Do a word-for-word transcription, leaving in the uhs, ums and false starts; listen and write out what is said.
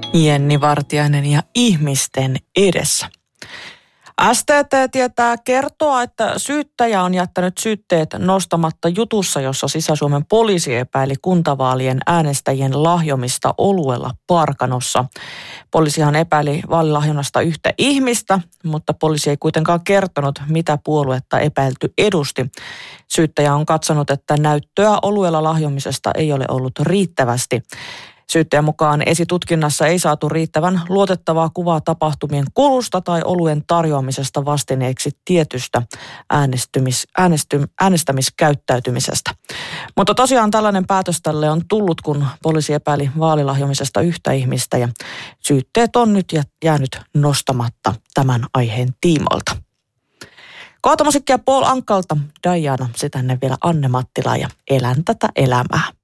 Jenni Vartiainen ja ihmisten edessä. S T T tietää kertoa, että syyttäjä on jättänyt syytteet nostamatta jutussa, jossa Sisä-Suomen poliisi epäili kuntavaalien äänestäjien lahjomista oluella Parkanossa. Poliisihan epäili vaalilahjonnasta yhtä ihmistä, mutta poliisi ei kuitenkaan kertonut, mitä puoluetta epäilty edusti. Syyttäjä on katsonut, että näyttöä oluella lahjomisesta ei ole ollut riittävästi. Syyttäjän mukaan esitutkinnassa ei saatu riittävän luotettavaa kuvaa tapahtumien kulusta tai oluen tarjoamisesta vastineeksi tietystä äänestymis, äänesty, äänestämiskäyttäytymisestä. Mutta tosiaan tällainen päätös tälle on tullut, kun poliisi epäili vaalilahjomisesta yhtä ihmistä ja syytteet on nyt jäänyt nostamatta tämän aiheen tiimoilta. Kohta musiikkia Paul Ankalta, Diana, sitten vielä Anne Mattila ja Elän tätä elämää.